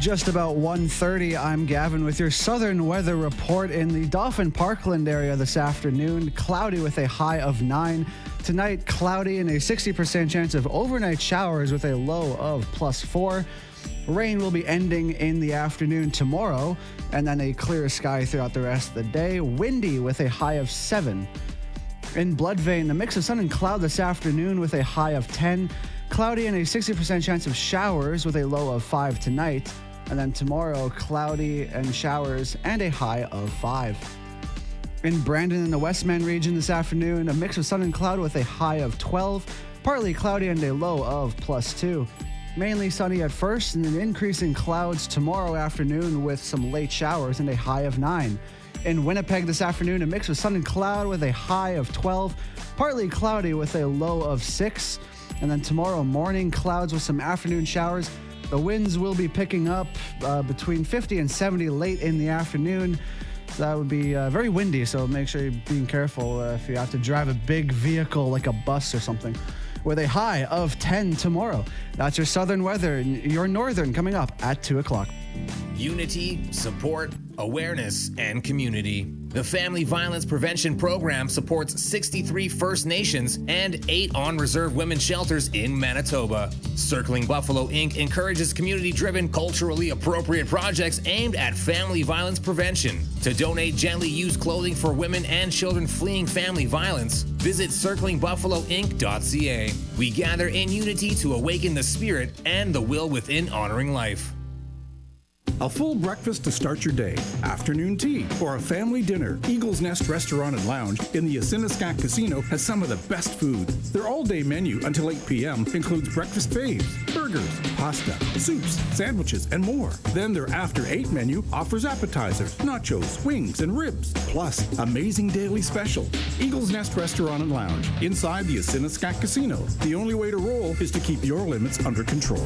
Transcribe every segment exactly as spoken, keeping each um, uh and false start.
just about one thirty. I'm Gavin with your southern weather report. In the Dauphin Parkland area this afternoon, cloudy with a high of nine. Tonight, cloudy and a sixty percent chance of overnight showers with a low of plus four. Rain will be ending in the afternoon tomorrow, and then a clear sky throughout the rest of the day. Windy with a high of seven. In Bloodvein, a mix of sun and cloud this afternoon with a high of ten. Cloudy and a sixty percent chance of showers with a low of five tonight. And then tomorrow, cloudy and showers and a high of five. In Brandon in the Westman region this afternoon, a mix of sun and cloud with a high of twelve. Partly cloudy and a low of plus two. Mainly sunny at first and an increase in clouds tomorrow afternoon with some late showers and a high of nine. In Winnipeg this afternoon, a mix of sun and cloud with a high of twelve. Partly cloudy with a low of six. And then tomorrow morning, clouds with some afternoon showers. The winds will be picking up uh, between fifty and seventy late in the afternoon. So that would be uh, very windy, so make sure you're being careful uh, if you have to drive a big vehicle like a bus or something. With a high of ten tomorrow. That's your southern weather. Your northern coming up at two o'clock. Unity, support, awareness, and community. The Family Violence Prevention Program supports sixty-three First Nations and eight on-reserve women's shelters in Manitoba. Circling Buffalo Incorporated encourages community-driven, culturally appropriate projects aimed at family violence prevention. To donate gently used clothing for women and children fleeing family violence, visit circling buffalo inc dot c a. We gather in unity to awaken the spirit and the will within honoring life. A full breakfast to start your day, afternoon tea, or a family dinner. Eagle's Nest Restaurant and Lounge in the Assiniskak Casino has some of the best food. Their all-day menu until eight p.m. includes breakfast faves, burgers, pasta, soups, sandwiches, and more. Then their after eight menu offers appetizers, nachos, wings, and ribs, plus amazing daily special. Eagle's Nest Restaurant and Lounge inside the Assiniskak Casino. The only way to roll is to keep your limits under control.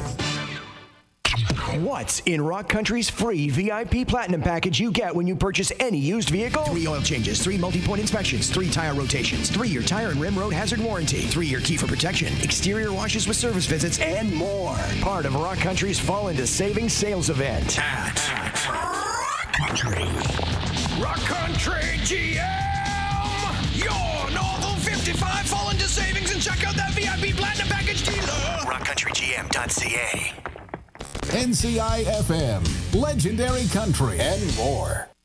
What's in Rock Country's free V I P Platinum package you get when you purchase any used vehicle? Three oil changes, three multi-point inspections, three tire rotations, three-year tire and rim road hazard warranty, three-year key for protection, exterior washes with service visits, and more. Part of Rock Country's Fall into Savings sales event. At Rock Country. Rock Country G M! Your Northern fifty-five Fall into Savings and check out that V I P Platinum package dealer! rock country g m dot c a. N C I F M, Legendary Country, and more.